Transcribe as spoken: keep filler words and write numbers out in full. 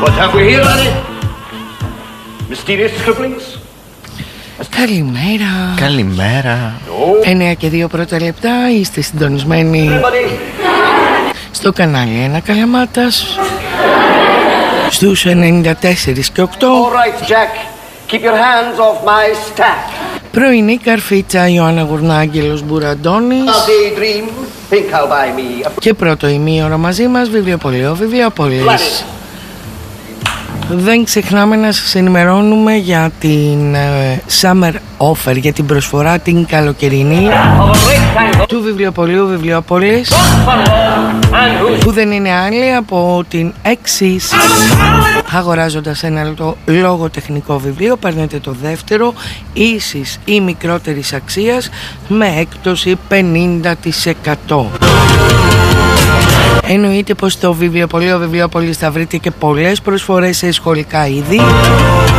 What have we here, laddie? Mysterious scribblings? Καλημέρα. Καλημέρα. εννιά και δύο πρώτα λεπτά. Είστε συντονισμένοι στο κανάλι Ένα Καλαμάτας στους ενενήντα τέσσερα και οκτώ. All right, Jack. Keep your hands off my staff. Πρωινή Καρφίτσα, Ιωάννα Γουρνάγγελος Μπουραντώνης. Daydream. Think I'll buy me a... Και πρώτο ημίωρο μαζί μας, βιβλιοπωλείο Βιβλιοπόλης. Δεν ξεχνάμε να σας ενημερώνουμε για την ε, Summer Offer, για την προσφορά την καλοκαιρινή του βιβλιοπωλείου Βιβλιοπόλης, που δεν είναι άλλη από την εξής. Αγοράζοντας ένα λογοτεχνικό βιβλίο παίρνετε το δεύτερο ίσης ή μικρότερης αξίας με έκπτωση πενήντα τοις εκατό. Εννοείται πως στο βιβλιοπωλείο Βιβλιοπόλης θα βρείτε και πολλές προσφορές σε σχολικά είδη,